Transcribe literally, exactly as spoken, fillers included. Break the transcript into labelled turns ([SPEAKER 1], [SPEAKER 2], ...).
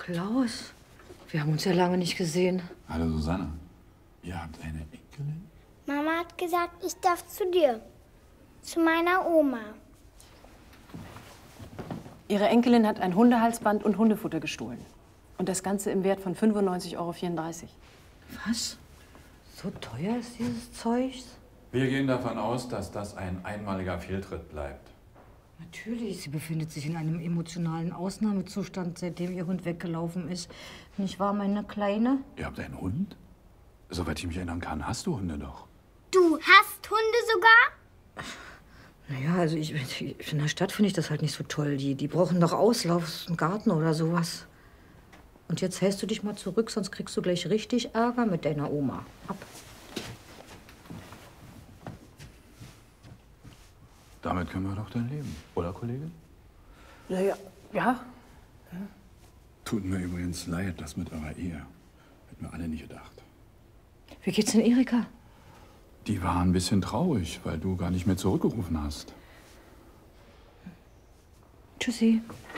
[SPEAKER 1] Klaus, wir haben uns ja lange nicht gesehen.
[SPEAKER 2] Hallo Susanne, ihr habt eine Enkelin?
[SPEAKER 3] Mama hat gesagt, ich darf zu dir. Zu meiner Oma.
[SPEAKER 4] Ihre Enkelin hat ein Hundehalsband und Hundefutter gestohlen. Und das Ganze im Wert von fünfundneunzig Euro vierunddreißig.
[SPEAKER 1] Was? So teuer ist dieses Zeug?
[SPEAKER 2] Wir gehen davon aus, dass das ein einmaliger Fehltritt bleibt.
[SPEAKER 1] Natürlich, sie befindet sich in einem emotionalen Ausnahmezustand, seitdem ihr Hund weggelaufen ist. Nicht wahr, meine Kleine?
[SPEAKER 2] Ihr habt einen Hund? Soweit ich mich erinnern kann, hast du Hunde doch.
[SPEAKER 3] Du hast Hunde sogar?
[SPEAKER 1] Naja, also ich, ich, in der Stadt finde ich das halt nicht so toll. Die, die brauchen doch Auslauf, einen Garten oder sowas. Und jetzt hältst du dich mal zurück, sonst kriegst du gleich richtig Ärger mit deiner Oma. Ab.
[SPEAKER 2] Damit können wir doch dann leben, oder Kollegin?
[SPEAKER 4] Ja, ja. Ja.
[SPEAKER 2] Tut mir übrigens leid, das mit eurer Ehe. Hätten wir alle nicht gedacht.
[SPEAKER 1] Wie geht's denn Erika?
[SPEAKER 2] Die war ein bisschen traurig, weil du gar nicht mehr zurückgerufen hast.
[SPEAKER 1] Tschüssi.